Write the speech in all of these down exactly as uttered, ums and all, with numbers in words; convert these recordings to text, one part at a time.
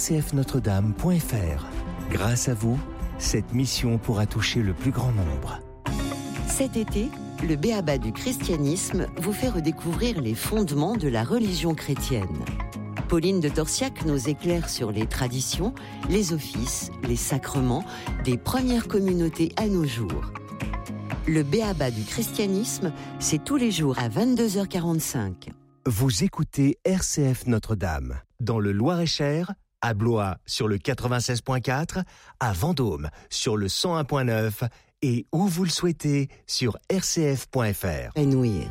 c f notre dame point f r. Grâce à vous, cette mission pourra toucher le plus grand nombre. Cet été, le B A B A du christianisme vous fait redécouvrir les fondements de la religion chrétienne. Pauline de Torsiac nous éclaire sur les traditions, les offices, les sacrements des premières communautés à nos jours. Le B A B A du christianisme, c'est tous les jours à vingt-deux heures quarante-cinq. Vous écoutez R C F Notre-Dame, dans le Loir-et-Cher, à Blois sur le quatre-vingt-seize point quatre, à Vendôme sur le cent un point neuf et où vous le souhaitez sur r c f point f r. Énouir.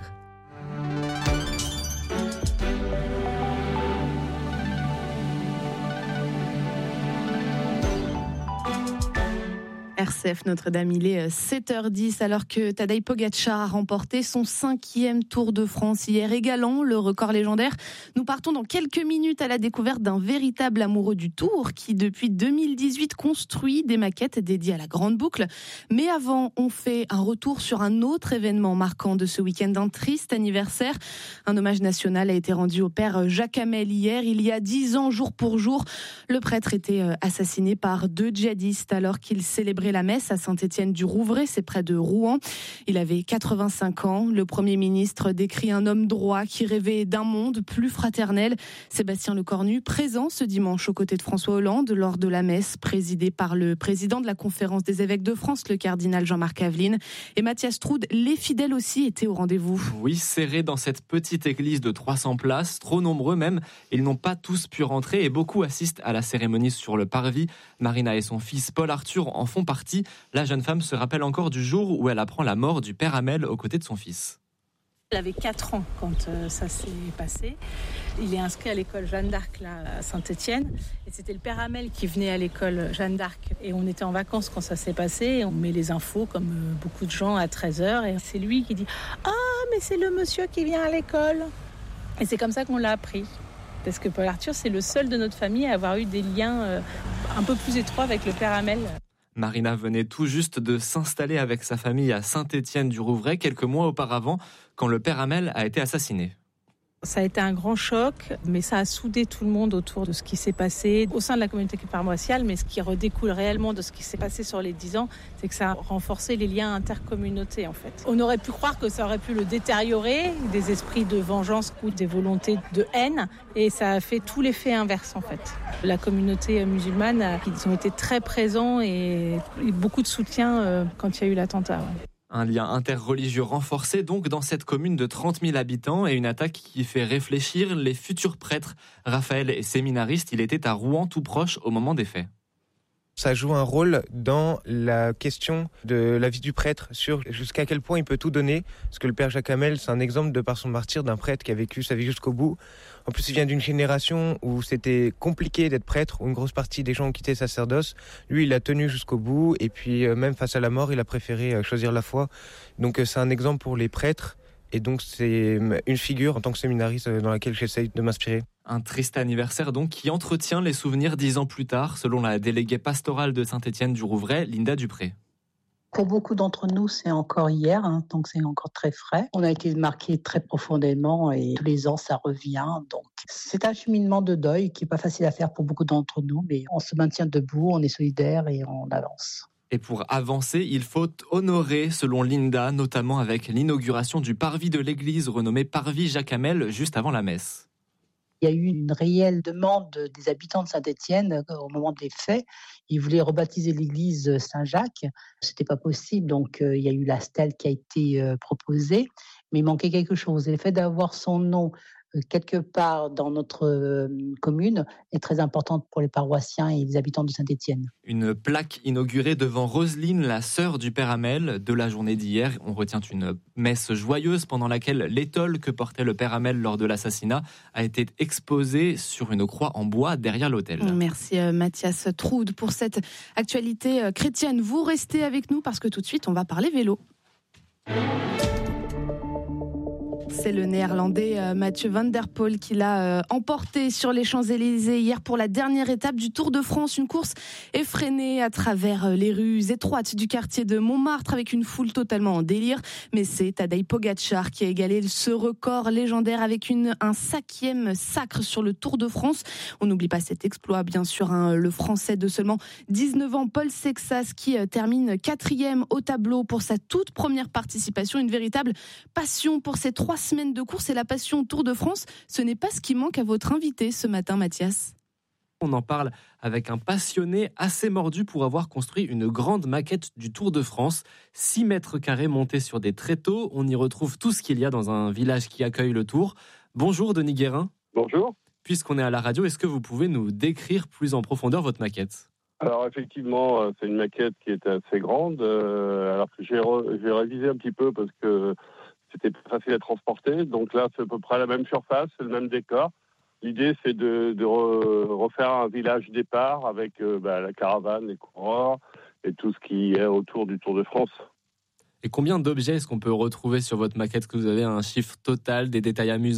R C F Notre-Dame, il est sept heures dix alors que Tadej Pogačar a remporté son cinquième Tour de France hier, égalant le record légendaire. Nous partons dans quelques minutes à la découverte d'un véritable amoureux du Tour qui, depuis deux mille dix-huit, construit des maquettes dédiées à la grande boucle. Mais avant, on fait un retour sur un autre événement marquant de ce week-end, un triste anniversaire. Un hommage national a été rendu au père Jacques Hamel hier. Il y a dix ans, jour pour jour, le prêtre était assassiné par deux djihadistes alors qu'il célébrait la messe à Saint-Étienne-du-Rouvray, c'est près de Rouen. Il avait quatre-vingt-cinq ans. Le Premier ministre décrit un homme droit qui rêvait d'un monde plus fraternel. Sébastien Lecornu, présent ce dimanche aux côtés de François Hollande lors de la messe présidée par le président de la Conférence des évêques de France, le cardinal Jean-Marc Aveline. Et Mathias Troud, les fidèles aussi étaient au rendez-vous. Oui, serrés dans cette petite église de trois cents places, trop nombreux même. Ils n'ont pas tous pu rentrer et beaucoup assistent à la cérémonie sur le parvis. Marina et son fils Paul Arthur en font partie. La jeune femme se rappelle encore du jour où elle apprend la mort du père Hamel aux côtés de son fils. Elle avait quatre ans quand euh, ça s'est passé. Il est inscrit à l'école Jeanne d'Arc là, à Saint-Étienne. Et c'était le père Hamel qui venait à l'école Jeanne d'Arc. Et on était en vacances quand ça s'est passé. On met les infos comme euh, beaucoup de gens à treize heures. Et c'est lui qui dit « Ah, mais c'est le monsieur qui vient à l'école !» Et c'est comme ça qu'on l'a appris. Parce que Paul Arthur, c'est le seul de notre famille à avoir eu des liens euh, un peu plus étroits avec le père Hamel. Marina venait tout juste de s'installer avec sa famille à Saint-Étienne-du-Rouvray quelques mois auparavant, quand le père Hamel a été assassiné. Ça a été un grand choc, mais ça a soudé tout le monde autour de ce qui s'est passé au sein de la communauté paroissiale. Mais ce qui redécoule réellement de ce qui s'est passé sur les dix ans, c'est que ça a renforcé les liens intercommunautés en fait. On aurait pu croire que ça aurait pu le détériorer, des esprits de vengeance ou des volontés de haine, et ça a fait tout l'effet inverse en fait. La communauté musulmane, ils ont été très présents et beaucoup de soutien quand il y a eu l'attentat. Ouais. Un lien interreligieux renforcé donc dans cette commune de trente mille habitants et une attaque qui fait réfléchir les futurs prêtres. Raphaël est séminariste, il était à Rouen tout proche au moment des faits. Ça joue un rôle dans la question de la vie du prêtre, sur jusqu'à quel point il peut tout donner. Parce que le père Jacques Hamel, c'est un exemple de par son martyre d'un prêtre qui a vécu sa vie jusqu'au bout. En plus, il vient d'une génération où c'était compliqué d'être prêtre, où une grosse partie des gens ont quitté le sacerdoce. Lui, il a tenu jusqu'au bout, et puis même face à la mort, il a préféré choisir la foi. Donc c'est un exemple pour les prêtres, et donc c'est une figure en tant que séminariste dans laquelle j'essaye de m'inspirer. Un triste anniversaire donc qui entretient les souvenirs dix ans plus tard, selon la déléguée pastorale de Saint-Étienne-du-Rouvray, Linda Dupré. Pour beaucoup d'entre nous, c'est encore hier, hein, donc c'est encore très frais. On a été marqués très profondément et tous les ans, ça revient. Donc c'est un cheminement de deuil qui n'est pas facile à faire pour beaucoup d'entre nous, mais on se maintient debout, on est solidaires et on avance. Et pour avancer, il faut honorer, selon Linda, notamment avec l'inauguration du parvis de l'église renommé Parvis Jacques Hamel juste avant la messe. Il y a eu une réelle demande des habitants de Saint-Étienne au moment des faits. Ils voulaient rebaptiser l'église Saint-Jacques. C'était pas possible, donc euh, il y a eu la stèle qui a été euh, proposée, mais il manquait quelque chose. Et le fait d'avoir son nom euh, quelque part dans notre euh, commune est très importante pour les paroissiens et les habitants de Saint-Étienne. Une plaque inaugurée devant Roselyne, la sœur du père Hamel. De la journée d'hier, on retient une messe joyeuse pendant laquelle l'étole que portait le père Hamel lors de l'assassinat a été exposée sur une croix en bois derrière l'autel. Merci Mathias Troud pour cette actualité chrétienne. Vous restez avec nous parce que tout de suite, on va parler vélo. C'est le néerlandais euh, Mathieu Van Der Poel qui l'a euh, emporté sur les Champs-Élysées hier pour la dernière étape du Tour de France. Une course effrénée à travers euh, les rues étroites du quartier de Montmartre avec une foule totalement en délire. Mais c'est Tadej Pogačar qui a égalé ce record légendaire avec une, un cinquième sacre sur le Tour de France. On n'oublie pas cet exploit, bien sûr, hein, le Français de seulement dix-neuf ans, Paul Sexas, qui euh, termine quatrième au tableau pour sa toute première participation. Une véritable passion pour ces trois semaines de course et la passion Tour de France. Ce n'est pas ce qui manque à votre invité ce matin, Mathias. On en parle avec un passionné assez mordu pour avoir construit une grande maquette du Tour de France. six mètres carrés montés sur des tréteaux. On y retrouve tout ce qu'il y a dans un village qui accueille le Tour. Bonjour Denis Guérin. Bonjour. Puisqu'on est à la radio, est-ce que vous pouvez nous décrire plus en profondeur votre maquette ? Alors effectivement, c'est une maquette qui était assez grande. Euh, alors que j'ai, re, j'ai révisé un petit peu parce que c'était facile à transporter. Donc là, c'est à peu près la même surface, c'est le même décor. L'idée, c'est de, de re, refaire un village départ avec euh, bah, la caravane, les coureurs et tout ce qui est autour du Tour de France. Et combien d'objets est-ce qu'on peut retrouver sur votre maquette ? Que vous avez un chiffre total, des détails amusants ?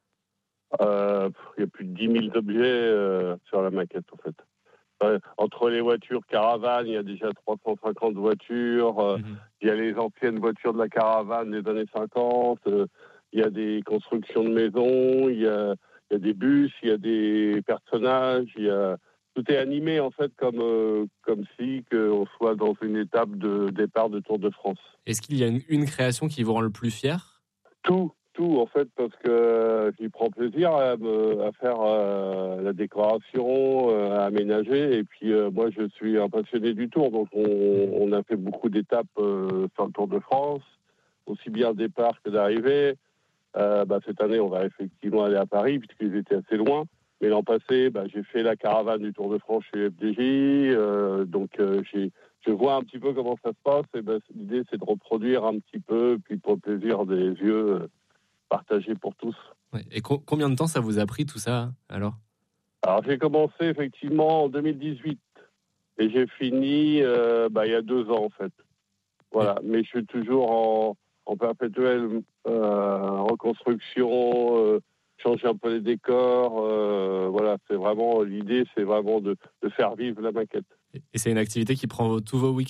euh, Il y a plus de dix mille objets euh, sur la maquette, en fait. Euh, entre les voitures caravanes, il y a déjà trois cent cinquante voitures. Euh, mmh. Il y a les anciennes voitures de la caravane des années cinquante. Euh, il y a des constructions de maisons. Il y a, il y a des bus. Il y a des personnages. Il y a... Tout est animé en fait comme euh, comme si on soit dans une étape de départ de Tour de France. Est-ce qu'il y a une, une création qui vous rend le plus fier ? Tout. Tout en fait parce que j'y prends plaisir à, me, à faire euh, la décoration, euh, à aménager et puis euh, moi je suis un passionné du Tour donc on, on a fait beaucoup d'étapes euh, sur le Tour de France, aussi bien départ que d'arrivée. Euh, bah, cette année on va effectivement aller à Paris puisqu'ils étaient assez loin, mais l'an passé bah, j'ai fait la caravane du Tour de France chez F D J, euh, donc euh, j'ai, je vois un petit peu comment ça se passe et bah, l'idée c'est de reproduire un petit peu puis pour le plaisir des yeux. Euh, partagé pour tous. Et co- combien de temps ça vous a pris tout ça alors ? Alors j'ai commencé effectivement en deux mille dix-huit et j'ai fini euh, bah, il y a deux ans en fait. Voilà, oui. Mais je suis toujours en, en perpétuelle euh, reconstruction, euh, changer un peu les décors. Euh, voilà, c'est vraiment l'idée, c'est vraiment de, de faire vivre la maquette. Et c'est une activité qui prend tous vos week-ends ?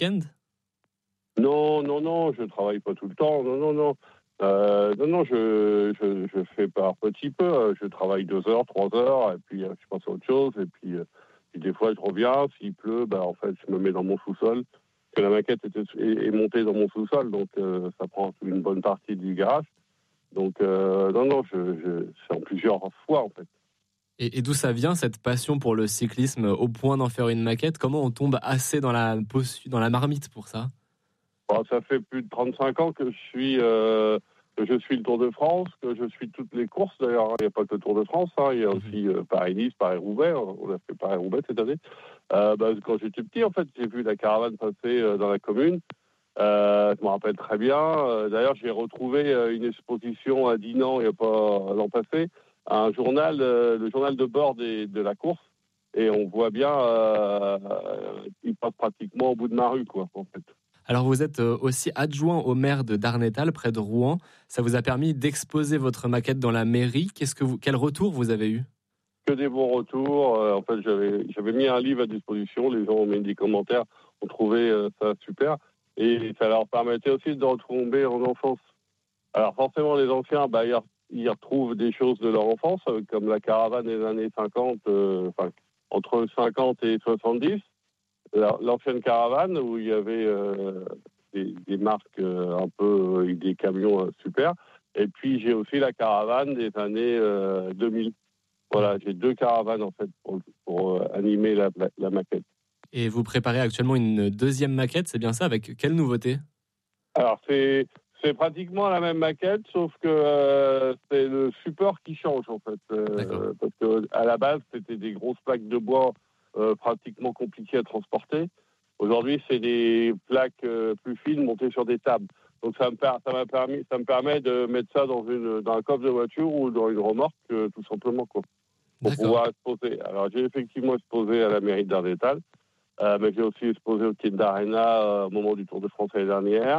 Non, non, non, je travaille pas tout le temps. Non, non, non. Euh, non, non, je, je, je fais par petit peu. Je travaille deux heures, trois heures, et puis euh, je passe à autre chose. Et puis, euh, puis des fois, je reviens. S'il pleut, bah, en fait, je me mets dans mon sous-sol. Parce que la maquette était, est, est montée dans mon sous-sol, donc euh, ça prend une bonne partie du garage. Donc, euh, non, non, je, je, c'est en plusieurs fois, en fait. Et, et d'où ça vient, cette passion pour le cyclisme, au point d'en faire une maquette ? Comment on tombe assez dans la, dans la marmite pour ça ? Bon, ça fait plus de trente-cinq ans que je suis... Euh, que je suis le Tour de France, que je suis toutes les courses. D'ailleurs, il n'y a pas que le Tour de France, hein. Il y a aussi euh, Paris-Nice, Paris-Roubaix. On a fait Paris-Roubaix cette année. Euh, bah, quand j'étais petit, en fait, j'ai vu la caravane passer euh, dans la commune. Euh, je me rappelle très bien. Euh, d'ailleurs, j'ai retrouvé euh, une exposition à Dinan, il n'y a pas l'an passé, un journal, euh, le journal de bord des, de la course. Et on voit bien euh, qu'il passe pratiquement au bout de ma rue, quoi, en fait. Alors vous êtes aussi adjoint au maire de Darnétal, près de Rouen. Ça vous a permis d'exposer votre maquette dans la mairie. Qu'est-ce que vous, quel retour vous avez eu ? Que des bons retours. Euh, en fait, j'avais, j'avais mis un livre à disposition. Les gens ont mis des commentaires, ont trouvé euh, ça super. Et ça leur permettait aussi de retomber en enfance. Alors forcément, les anciens, bah, ils, ils retrouvent des choses de leur enfance, comme la caravane des années cinquante, euh, enfin, entre cinquante et soixante-dix. L'ancienne caravane où il y avait euh, des, des marques euh, un peu avec des camions euh, super. Et puis j'ai aussi la caravane des années euh, deux mille. Voilà, j'ai deux caravanes en fait pour, pour euh, animer la, la, la maquette. Et vous préparez actuellement une deuxième maquette, c'est bien ça ? Avec quelle nouveauté ? Alors c'est c'est pratiquement la même maquette, sauf que euh, c'est le support qui change en fait. Euh, parce que à la base c'était des grosses plaques de bois. Euh, pratiquement compliqué à transporter. Aujourd'hui, c'est des plaques euh, plus fines montées sur des tables. Donc ça me, per- ça m'a permis, ça me permet de mettre ça dans, une, dans un coffre de voiture ou dans une remorque, euh, tout simplement, quoi, pour D'accord. pouvoir exposer. Alors j'ai effectivement exposé à la mairie de Darnétal, euh, mais j'ai aussi exposé au Kind Arena euh, au moment du Tour de France l'année dernière.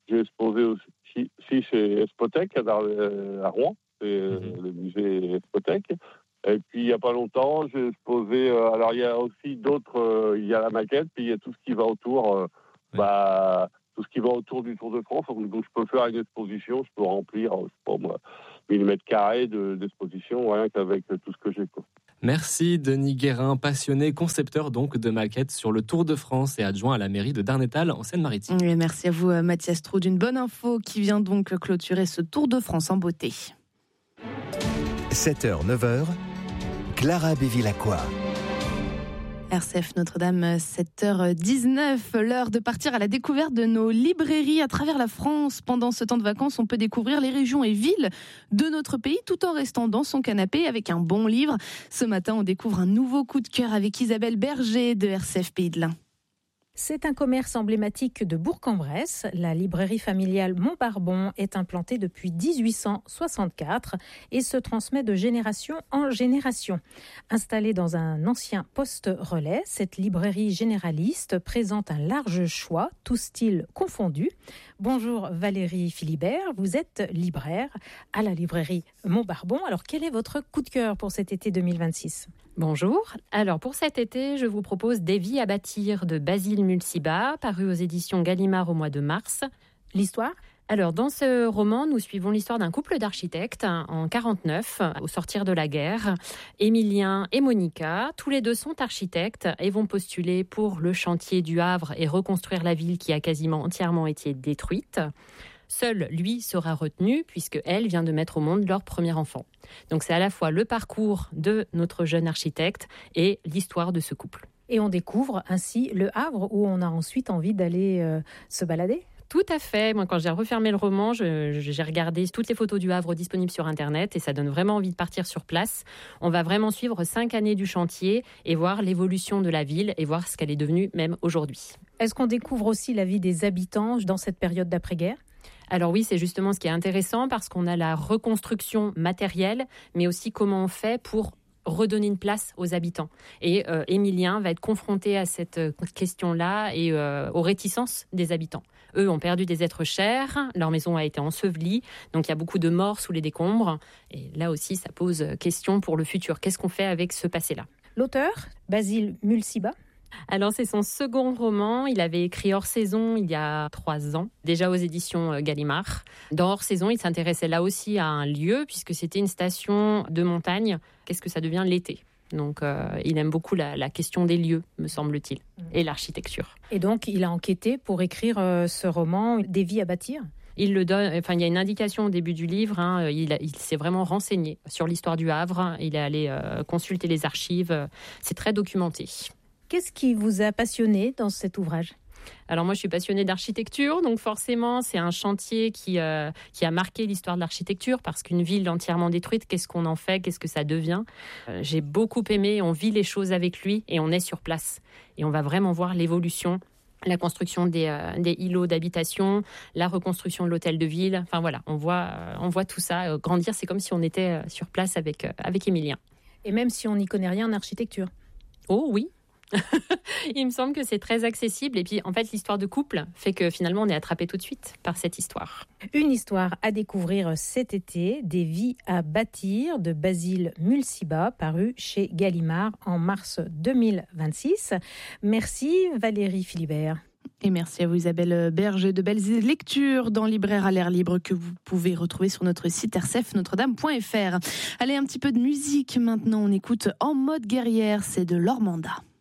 j'ai exposé aussi chez Espotec à, à Rouen, c'est mmh. le musée Espotec. Et puis il n'y a pas longtemps, j'ai exposé. Euh, alors il y a aussi d'autres. Euh, il y a la maquette, puis il y a tout ce qui va autour. Euh, oui. bah, tout ce qui va autour du Tour de France. Donc, donc je peux faire une exposition, je peux remplir, je sais pas moi, mille mètres carrés de, d'exposition, rien qu'avec tout ce que j'ai, quoi. Merci Denis Guérin, passionné concepteur donc de maquettes sur le Tour de France et adjoint à la mairie de Darnétal en Seine-Maritime. Et merci à vous Mathias Troud, une bonne info qui vient donc clôturer ce Tour de France en beauté. sept heures neuf heures, Clara Bévilacqua. R C F Notre-Dame, sept heures dix-neuf, l'heure de partir à la découverte de nos librairies à travers la France. Pendant ce temps de vacances, on peut découvrir les régions et villes de notre pays tout en restant dans son canapé avec un bon livre. Ce matin, on découvre un nouveau coup de cœur avec Isabelle Berger de R C F Pays de l'Ain. C'est un commerce emblématique de Bourg-en-Bresse. La librairie familiale Montbarbon est implantée depuis dix-huit cent soixante-quatre et se transmet de génération en génération. Installée dans un ancien poste relais, cette librairie généraliste présente un large choix, tous styles confondus. Bonjour Valérie Philibert, vous êtes libraire à la librairie Montbarbon. Alors quel est votre coup de cœur pour cet été deux mille vingt-six ? Bonjour. Alors pour cet été, je vous propose Des vies à bâtir de Basile Mulciba, paru aux éditions Gallimard au mois de mars. L'histoire ? Alors dans ce roman, nous suivons l'histoire d'un couple d'architectes en quarante-neuf, au sortir de la guerre. Émilien et Monica, tous les deux sont architectes et vont postuler pour le chantier du Havre et reconstruire la ville qui a quasiment entièrement été détruite. Seul, lui, sera retenu puisque elle vient de mettre au monde leur premier enfant. Donc c'est à la fois le parcours de notre jeune architecte et l'histoire de ce couple. Et on découvre ainsi le Havre où on a ensuite envie d'aller euh, se balader ? Tout à fait. Moi, quand j'ai refermé le roman, je, j'ai regardé toutes les photos du Havre disponibles sur Internet et ça donne vraiment envie de partir sur place. On va vraiment suivre cinq années du chantier et voir l'évolution de la ville et voir ce qu'elle est devenue même aujourd'hui. Est-ce qu'on découvre aussi la vie des habitants dans cette période d'après-guerre ? Alors oui, c'est justement ce qui est intéressant parce qu'on a la reconstruction matérielle, mais aussi comment on fait pour redonner une place aux habitants. Et euh, Émilien va être confronté à cette question-là et euh, aux réticences des habitants. Eux ont perdu des êtres chers, leur maison a été ensevelie, donc il y a beaucoup de morts sous les décombres. Et là aussi, ça pose question pour le futur. Qu'est-ce qu'on fait avec ce passé-là ? L'auteur, Basile Mulciba. Alors, c'est son second roman. Il avait écrit Hors saison il y a trois ans, déjà aux éditions Gallimard. Dans Hors saison, il s'intéressait là aussi à un lieu, puisque c'était une station de montagne. Qu'est-ce que ça devient l'été ? Donc, euh, il aime beaucoup la, la question des lieux, me semble-t-il, et l'architecture. Et donc, il a enquêté pour écrire euh, ce roman, Des vies à bâtir ? Il le donne. Enfin, il y a une indication au début du livre. Hein, il, a, il s'est vraiment renseigné sur l'histoire du Havre. Il est allé euh, consulter les archives. C'est très documenté. Qu'est-ce qui vous a passionné dans cet ouvrage ? Alors moi, je suis passionnée d'architecture, donc forcément, c'est un chantier qui, euh, qui a marqué l'histoire de l'architecture, parce qu'une ville entièrement détruite, qu'est-ce qu'on en fait ? Qu'est-ce que ça devient ? euh, J'ai beaucoup aimé, on vit les choses avec lui et on est sur place. Et on va vraiment voir l'évolution, la construction des, euh, des îlots d'habitation, la reconstruction de l'hôtel de ville. Enfin voilà, on voit, euh, on voit tout ça euh, grandir. C'est comme si on était euh, sur place avec, euh, avec Émilien. Et même si on n'y connaît rien en architecture ? Oh oui. Il me semble que c'est très accessible et puis en fait l'histoire de couple fait que finalement on est attrapé tout de suite par cette histoire. Une histoire à découvrir cet été, Des vies à bâtir de Basile Mulciba, paru chez Gallimard en mars deux mille vingt-six. Merci Valérie Philibert. Et merci à vous Isabelle Berger, de belles lectures dans Libraire à l'air libre que vous pouvez retrouver sur notre site r c f notre dame point f r. Allez, un petit peu de musique maintenant, on écoute En mode guerrière, c'est de Lormanda.